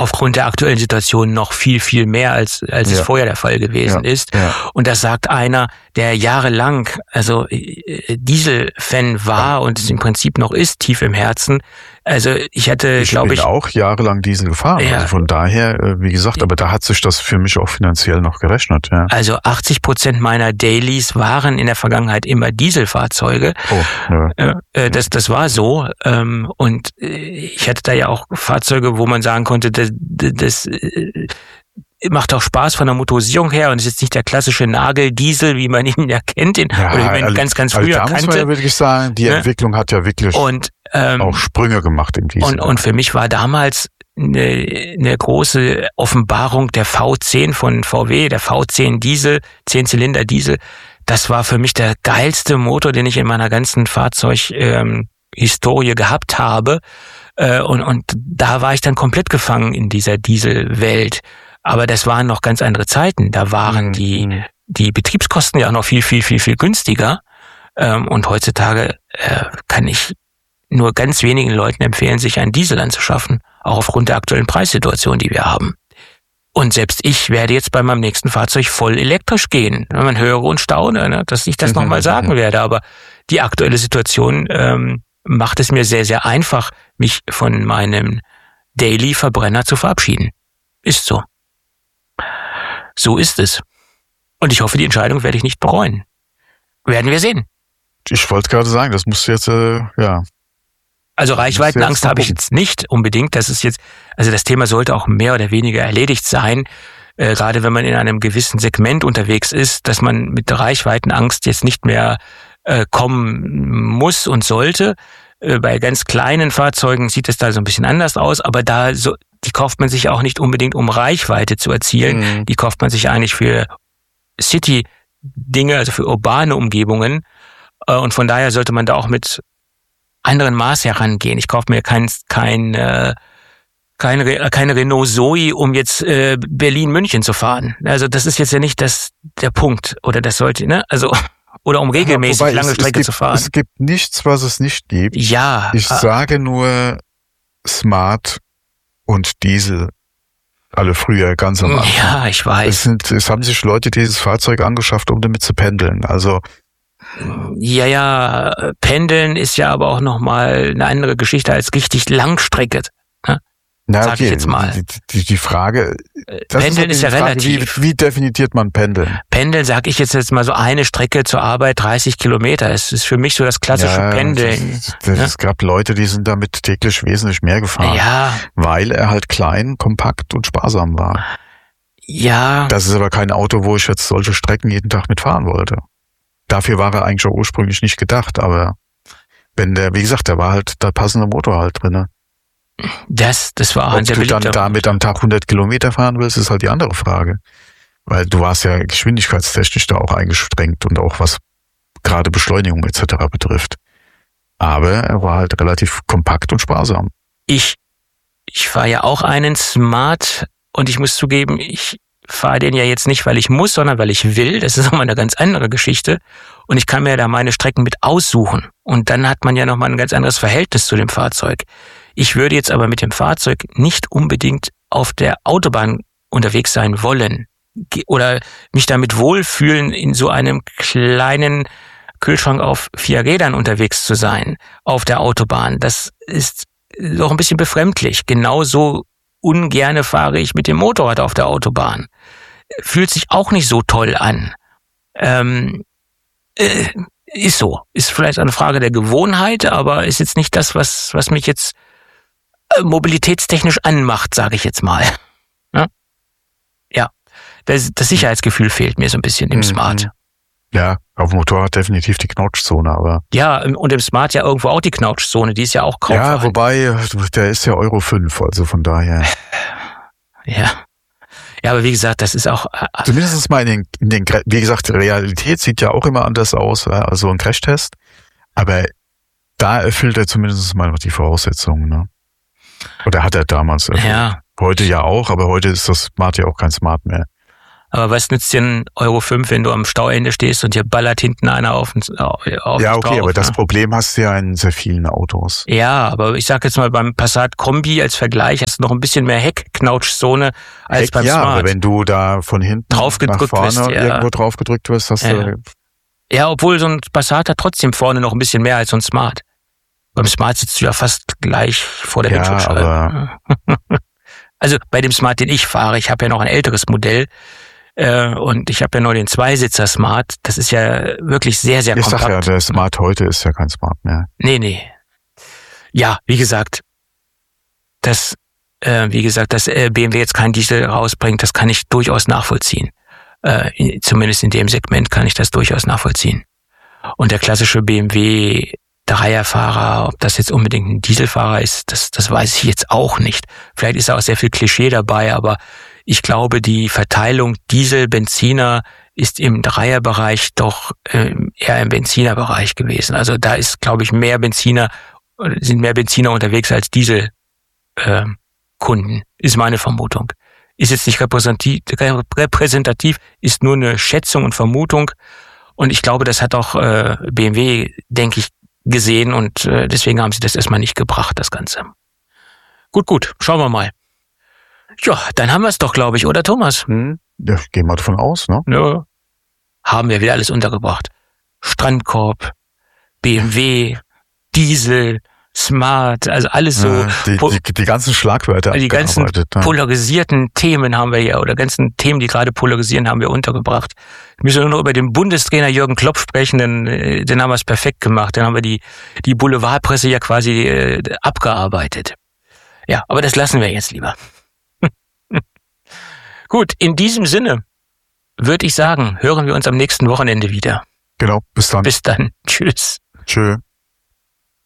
aufgrund der aktuellen Situation noch viel, viel mehr, als es vorher der Fall gewesen ist. Ja. Und das sagt einer, der jahrelang Diesel-Fan war und es im Prinzip noch ist, tief im Herzen. Also ich bin auch jahrelang Diesel gefahren. Ja. Also von daher, wie gesagt, aber da hat sich das für mich auch finanziell noch gerechnet. Ja. Also 80% meiner Dailies waren in der Vergangenheit immer Dieselfahrzeuge. Oh, ja. Das war so. Und ich hatte da ja auch Fahrzeuge, wo man sagen konnte, das macht auch Spaß von der Motorisierung her und ist jetzt nicht der klassische Nageldiesel, wie man ihn ja kennt, oder wie man ihn ganz, ganz früher kannte. Da muss man ja wirklich sagen, die Entwicklung hat ja wirklich auch Sprünge gemacht im Diesel. Und für mich war damals eine große Offenbarung der V10 von VW, der V10 Diesel, 10-Zylinder Diesel. Das war für mich der geilste Motor, den ich in meiner ganzen Fahrzeughistorie gehabt habe. Und da war ich dann komplett gefangen in dieser Dieselwelt. Aber das waren noch ganz andere Zeiten. Da waren die Betriebskosten ja auch noch viel, viel, viel, viel günstiger. Und heutzutage kann ich nur ganz wenigen Leuten empfehlen, sich einen Diesel anzuschaffen, auch aufgrund der aktuellen Preissituation, die wir haben. Und selbst ich werde jetzt bei meinem nächsten Fahrzeug voll elektrisch gehen. Man höre und staune, dass ich das nochmal sagen werde. Aber die aktuelle Situation macht es mir sehr, sehr einfach, mich von meinem Daily-Verbrenner zu verabschieden. Ist so. So ist es. Und ich hoffe, die Entscheidung werde ich nicht bereuen. Werden wir sehen. Ich wollte gerade sagen, das musst du jetzt, Also Reichweitenangst habe ich jetzt nicht unbedingt. Das ist jetzt, also das Thema sollte auch mehr oder weniger erledigt sein. Gerade wenn man in einem gewissen Segment unterwegs ist, dass man mit der Reichweitenangst jetzt nicht mehr kommen muss und sollte. Bei ganz kleinen Fahrzeugen sieht es da so ein bisschen anders aus, aber die kauft man sich auch nicht unbedingt, um Reichweite zu erzielen. Die kauft man sich eigentlich für City-Dinge, also für urbane Umgebungen. Und von daher sollte man da auch mit anderen Maß herangehen. Ich kaufe mir keine Renault Zoe, um jetzt Berlin-München zu fahren. Also das ist jetzt ja nicht der Punkt. Oder das sollte, also oder um regelmäßig lange Strecke zu fahren. Es gibt nichts, was es nicht gibt. Ja. Ich sage nur Smart und Diesel. Alle früher, ganz am Anfang. Ja, ich weiß. Es haben sich Leute dieses Fahrzeug angeschafft, um damit zu pendeln. Also ja, pendeln ist ja aber auch nochmal eine andere Geschichte als richtig Langstrecke. Ne? Sag ich jetzt mal. Die Frage, Pendeln ist ja relativ. Wie definiert man Pendeln? Pendeln, sag ich jetzt mal so eine Strecke zur Arbeit, 30 Kilometer. Es ist für mich so das klassische Pendeln. Es gab Leute, die sind damit täglich wesentlich mehr gefahren. Ja. Weil er halt klein, kompakt und sparsam war. Ja. Das ist aber kein Auto, wo ich jetzt solche Strecken jeden Tag mitfahren wollte. Dafür war er eigentlich auch ursprünglich nicht gedacht, aber wie gesagt, da war halt der passende Motor halt drin. Das war ein sehr beliebter. Ob du dann damit am Tag 100 Kilometer fahren willst, ist halt die andere Frage. Weil du warst ja geschwindigkeitstechnisch da auch eingestrengt und auch was gerade Beschleunigung etc. betrifft. Aber er war halt relativ kompakt und sparsam. Ich fahre ja auch einen Smart und ich muss zugeben, ich fahre den ja jetzt nicht, weil ich muss, sondern weil ich will. Das ist nochmal eine ganz andere Geschichte. Und ich kann mir da meine Strecken mit aussuchen. Und dann hat man ja nochmal ein ganz anderes Verhältnis zu dem Fahrzeug. Ich würde jetzt aber mit dem Fahrzeug nicht unbedingt auf der Autobahn unterwegs sein wollen. Oder mich damit wohlfühlen, in so einem kleinen Kühlschrank auf 4 Rädern unterwegs zu sein auf der Autobahn. Das ist doch ein bisschen befremdlich. Genauso ungerne fahre ich mit dem Motorrad auf der Autobahn. Fühlt sich auch nicht so toll an. Ist so. Ist vielleicht eine Frage der Gewohnheit, aber ist jetzt nicht das, was mich jetzt mobilitätstechnisch anmacht, sage ich jetzt mal. Ja. Das Sicherheitsgefühl fehlt mir so ein bisschen im Smart. Ja, auf dem Motorrad definitiv die Knautschzone, aber. Ja, und im Smart ja irgendwo auch die Knautschzone, die ist ja auch kaum. Ja, wobei, der ist ja Euro 5, also von daher. Ja. Ja, aber wie gesagt, das ist auch. Zumindest mal in den, wie gesagt, die Realität sieht ja auch immer anders aus, also ein Crashtest. Aber da erfüllt er zumindest mal noch die Voraussetzungen, ne? Oder hat er damals erfüllt. Ja. Heute ja auch, aber heute ist das Smart ja auch kein Smart mehr. Aber was nützt dir ein Euro 5, wenn du am Stauende stehst und dir ballert hinten einer auf ja, okay, drauf, aber das Problem hast du ja in sehr vielen Autos. Ja, aber ich sag jetzt mal, beim Passat Kombi als Vergleich hast du noch ein bisschen mehr Heckknautschzone als beim Smart. Ja, aber wenn du da von hinten nach vorne irgendwo draufgedrückt wirst, hast du... Ja, obwohl so ein Passat hat trotzdem vorne noch ein bisschen mehr als so ein Smart. Beim Smart sitzt du ja fast gleich vor der Windschutzscheibe. Also bei dem Smart, den ich fahre, ich habe ja noch ein älteres Modell und ich habe ja nur den Zweisitzer-Smart. Das ist ja wirklich sehr, sehr kompakt. Ich sag ja, der Smart heute ist ja kein Smart mehr. Nee. Ja, wie gesagt, dass BMW jetzt keinen Diesel rausbringt, das kann ich durchaus nachvollziehen. Zumindest in dem Segment kann ich das durchaus nachvollziehen. Und der klassische BMW Dreierfahrer, ob das jetzt unbedingt ein Dieselfahrer ist, das weiß ich jetzt auch nicht. Vielleicht ist da auch sehr viel Klischee dabei, aber ich glaube, die Verteilung Diesel-Benziner ist im Dreierbereich doch eher im Benzinerbereich gewesen. Also da ist, glaube ich, sind mehr Benziner unterwegs als Diesel Kunden, ist meine Vermutung. Ist jetzt nicht repräsentativ, ist nur eine Schätzung und Vermutung. Und ich glaube, das hat auch BMW, denke ich, gesehen und deswegen haben sie das erstmal nicht gebracht, das Ganze. Gut, schauen wir mal. Ja, dann haben wir es doch, glaube ich, oder Thomas? Ja, gehen wir davon aus, ne? Ja. Haben wir wieder alles untergebracht. Strandkorb, BMW, Diesel, Smart, also alles so. Die ganzen Schlagwörter. Die ganzen polarisierten Themen haben wir ja, oder ganzen Themen, die gerade polarisieren, haben wir untergebracht. Wir müssen nur noch über den Bundestrainer Jürgen Klopp sprechen, denn den haben wir es perfekt gemacht. Dann haben wir die Boulevardpresse ja quasi abgearbeitet. Ja, aber das lassen wir jetzt lieber. Gut, in diesem Sinne würde ich sagen, hören wir uns am nächsten Wochenende wieder. Genau, bis dann. Bis dann. Tschüss. Tschö.